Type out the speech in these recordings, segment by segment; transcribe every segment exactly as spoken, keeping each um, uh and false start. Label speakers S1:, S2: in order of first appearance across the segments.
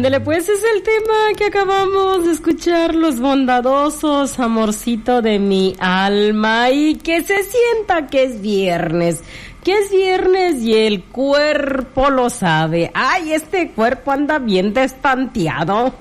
S1: Ándele, pues es el tema que acabamos de escuchar, los bondadosos, amorcito de mi alma, y que se sienta que es viernes, que es viernes y el cuerpo lo sabe. Ay, este cuerpo anda bien destanteado.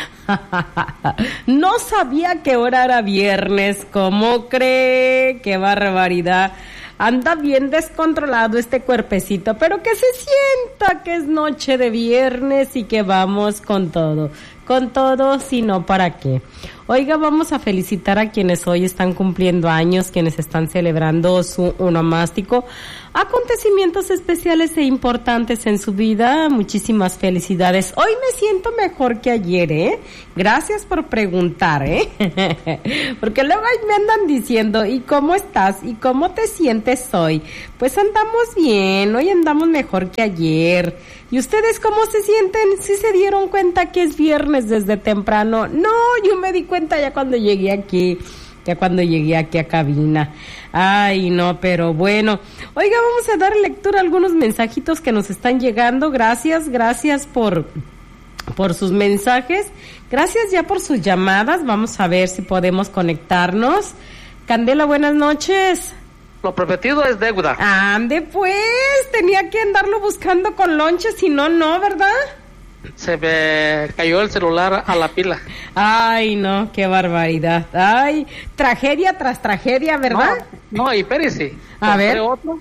S1: No sabía que hora era viernes, ¿cómo cree? ¡Qué barbaridad! Anda bien descontrolado este cuerpecito, pero que se sienta que es noche de viernes y que vamos con todo, con todo, si no, ¿para qué? Oiga, vamos a felicitar a quienes hoy están cumpliendo años, quienes están celebrando su onomástico, acontecimientos especiales e importantes en su vida. Muchísimas felicidades. Hoy me siento mejor que ayer, ¿eh? Gracias por preguntar, ¿eh? Porque luego ahí me andan diciendo, ¿y cómo estás? ¿Y cómo te sientes hoy? Pues andamos bien, hoy andamos mejor que ayer. ¿Y ustedes cómo se sienten? ¿Sí se dieron cuenta que es viernes desde temprano? No, yo me di cuenta ya cuando llegué aquí, ya cuando llegué aquí a cabina. Ay, no, pero bueno. Oiga, vamos a dar lectura a algunos mensajitos que nos están llegando. Gracias, gracias por, por sus mensajes. Gracias ya por sus llamadas. Vamos a ver si podemos conectarnos. Candela, buenas noches.
S2: Lo prometido es deuda.
S1: Ande pues, tenía que andarlo buscando con lonche, si no, no, ¿verdad?
S2: Se me cayó el celular a la pila.
S1: Ay, no, qué barbaridad. Ay, tragedia tras tragedia, ¿verdad?
S2: No, no, y espérese.
S1: A ver.
S2: Otro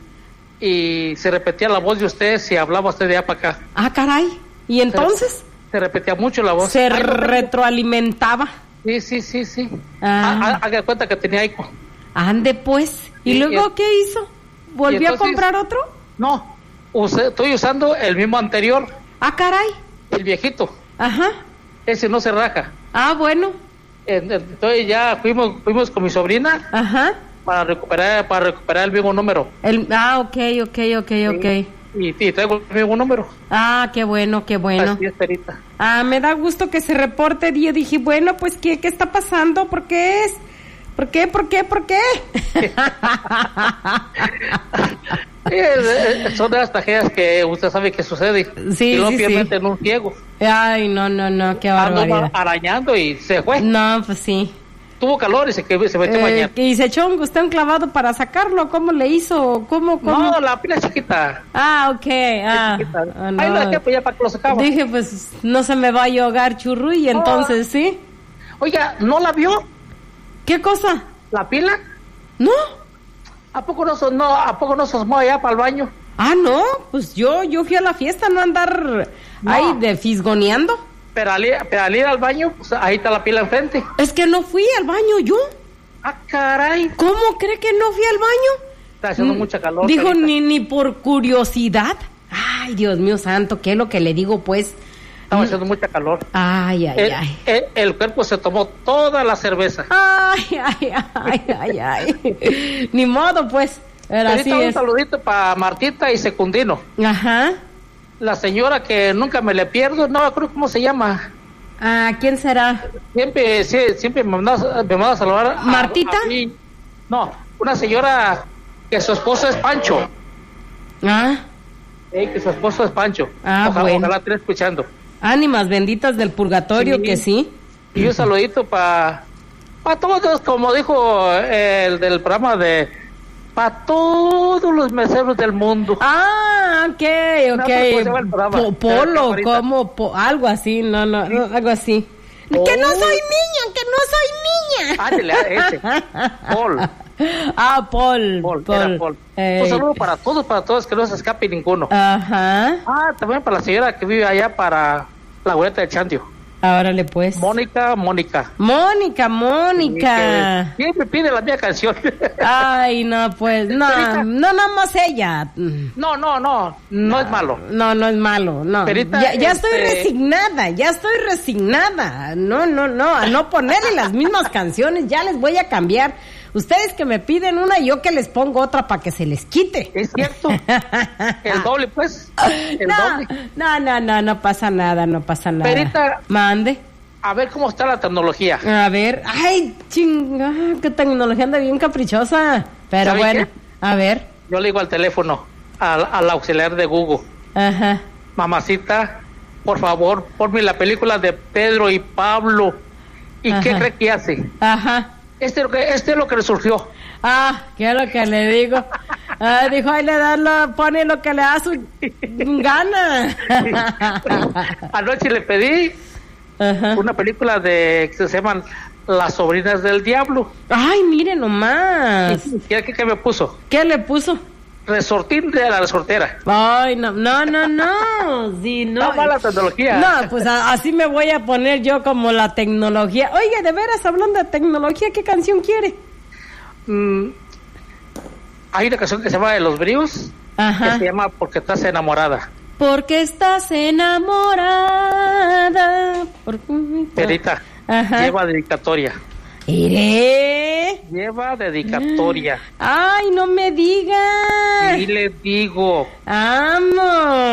S2: y se repetía la voz de usted si hablaba usted de allá para acá.
S1: Ah, caray. ¿Y entonces?
S2: Se, se repetía mucho la voz.
S1: Se Ay, retroalimentaba.
S2: Sí, sí, sí, sí.
S1: Ah.
S2: Haga cuenta que tenía eco.
S1: Ande pues. ¿Y, ¿Y luego y, qué hizo? ¿Volvió entonces, a comprar otro?
S2: No, use, estoy usando el mismo anterior.
S1: Ah, caray.
S2: El viejito.
S1: Ajá.
S2: Ese no se raja.
S1: Ah, bueno.
S2: Entonces ya fuimos fuimos con mi sobrina.
S1: Ajá.
S2: Para recuperar para recuperar el mismo número.
S1: El ah, okay, okay, okay, okay.
S2: Y, y traigo el mismo número.
S1: Ah, qué bueno, qué bueno.
S2: Así es, Perita.
S1: Ah, me da gusto que se reporte. Yo dije, bueno, pues qué qué está pasando, ¿por qué es? ¿Por qué? ¿Por qué? ¿Por qué?
S2: Son de las tragedias que usted sabe que sucede.
S1: Sí,
S2: y lo
S1: sí,
S2: pierde
S1: sí.
S2: en un ciego.
S1: Ay, no, no, no, qué barbaridad.
S2: Andó arañando y se fue.
S1: No, pues sí.
S2: Tuvo calor y se, se metió a bañar.
S1: ¿Y se echó un, usted un clavado para sacarlo? ¿Cómo le hizo? ¿Cómo, cómo?
S2: No, la pila es chiquita.
S1: Ah, ok. Ah,
S2: ah, no. Ahí lo dejé pues ya para que lo sacaba.
S1: Dije, pues, no se me va a ahogar churru y entonces, oh. ¿Sí?
S2: Oiga, ¿no la vio?
S1: ¿Qué cosa?
S2: ¿La pila?
S1: No.
S2: ¿A poco no, no, a poco no se asomó allá para el baño?
S1: Ah, no, pues yo yo fui a la fiesta, no andar no. ahí de fisgoneando.
S2: Pero al, pero al ir al baño, pues ahí está la pila enfrente.
S1: Es que no fui al baño yo.
S2: Ah, caray.
S1: ¿Cómo cree que no fui al baño?
S2: Está haciendo mm, mucha calor.
S1: Dijo, ni, ni por curiosidad. Ay, Dios mío santo, ¿qué es lo que le digo, pues?
S2: Estaba haciendo mucha calor.
S1: Ay, ay,
S2: el,
S1: ay.
S2: El, el cuerpo se tomó toda la cerveza.
S1: Ay, ay, ay, ay, ay. Ni modo, pues. Pero así
S2: un
S1: es.
S2: saludito para Martita y Secundino.
S1: Ajá.
S2: La señora que nunca me le pierdo, no creo cómo se llama.
S1: Ah, ¿quién será?
S2: Siempre, sí, siempre me manda, me manda a saludar.
S1: ¿Martita?
S2: A, a mí. No, una señora que su esposo es Pancho.
S1: Ah.
S2: Eh, que su esposo es Pancho.
S1: Ah,
S2: ojalá,
S1: bueno.
S2: Ojalá esté escuchando.
S1: Ánimas benditas del purgatorio, sí. Que sí.
S2: Y un saludito para pa todos, como dijo el del programa de para todos los meseros del mundo.
S1: Ah, ok, ok.
S2: No,
S1: po polo, como po algo así, no, no, no algo así. Oh. Que no soy niña, que no soy niña.
S2: Ándale, ese. Paul.
S1: Ah, Paul.
S2: Paul,
S1: Paul.
S2: Paul. Eh. Un saludo para todos, para todos, que no se escape ninguno.
S1: Ajá.
S2: Ah, también para la señora que vive allá para la huerta de Chantio.
S1: Árale pues.
S2: Mónica, Mónica.
S1: Mónica, Mónica.
S2: Siempre pide la mía canción.
S1: Ay, no, pues, no, no, no más ella.
S2: No, no, no, no es malo.
S1: No, no es malo, no.
S2: Perita,
S1: ya ya
S2: este...
S1: estoy resignada, ya estoy resignada. No, no, no, a no ponerle las mismas canciones, ya les voy a cambiar. Ustedes que me piden una, yo que les pongo otra para que se les quite.
S2: Es cierto. El doble, pues. El
S1: no,
S2: doble.
S1: no, no, no, no pasa nada, no pasa nada.
S2: Perita,
S1: mande.
S2: A ver cómo está la tecnología.
S1: A ver, ay, chinga, qué tecnología anda bien caprichosa. Pero bueno, qué? A ver.
S2: Yo le digo al teléfono, al, al auxiliar de Google.
S1: Ajá.
S2: Mamacita, por favor, ponme la película de Pedro y Pablo. ¿Y Ajá. qué cree que hace?
S1: Ajá.
S2: Este es lo que, este es lo que le surgió.
S1: Ah, ¿qué es lo que le digo? Ah, dijo, ahí le da lo, pone lo que le da su gana.
S2: Anoche le pedí Ajá. una película de que se llaman Las Sobrinas del Diablo.
S1: Ay, mire nomás.
S2: ¿Qué, qué, qué me puso?
S1: ¿Qué le puso?
S2: Resortín de la resortera.
S1: Ay, no, no, no, no. Sí, no.
S2: Está mala tecnología.
S1: No, pues a, así me voy a poner yo como la tecnología. Oye, de veras, hablando de tecnología, ¿qué canción quiere?
S2: Mm, hay una canción que se llama De los Bríos, Ajá. que se llama Porque estás enamorada.
S1: Porque estás enamorada. Por...
S2: Perita, Ajá. lleva dedicatoria.
S1: ¿Iré?
S2: Lleva dedicatoria.
S1: Ay, no me digas.
S2: Sí le digo.
S1: Amo.